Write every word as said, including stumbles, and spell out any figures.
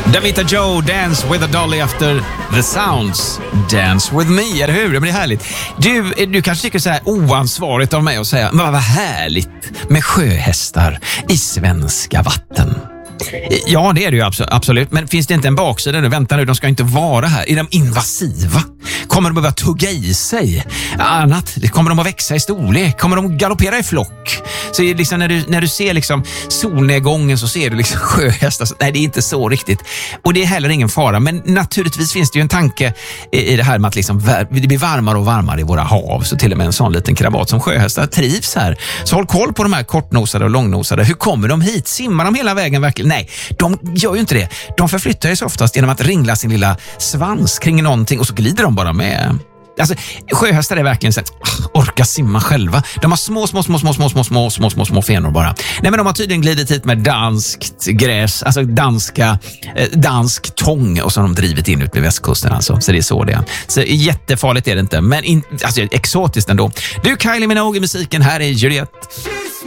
Davita Joe, Dance with a Dolly after the sounds. Dance with me, eller hur? Det blir härligt. Du, du kanske tycker så här oansvarigt av mig att säga, men vad härligt med sjöhästar i svenska vatten. Ja, det är det ju absolut. Men finns det inte en baksida nu? Vänta nu, de ska inte vara här. Är de invasiva? Kommer de att börja tugga i sig? Annat, kommer de att växa i storlek? Kommer de att galoppera i flock? Så är liksom när, du, när du ser liksom solnedgången så ser du liksom sjöhästar. Nej, det är inte så riktigt. Och det är heller ingen fara. Men naturligtvis finns det ju en tanke i det här med att liksom det blir varmare och varmare i våra hav. Så till och med en sån liten krabat som sjöhästar trivs här. Så håll koll på de här kortnosade och långnosade. Hur kommer de hit? Simmar de hela vägen verkligen? Nej, de gör ju inte det. De förflyttar sig oftast genom att ringla sin lilla svans kring någonting och så glider de bara med. Alltså, sjöhästar är verkligen så att orka simma själva. De har små, små, små, små, små, små, små, små, små, små fenor bara. Nej, men de har tydligen glidit hit med danskt gräs, alltså danska, eh, dansk tång och så har de drivit in ut på västkusten alltså. Så det är så det är. Så jättefarligt är det inte, men in, alltså, exotiskt ändå. Du, Kylie Minogue i musiken, här är Juliette.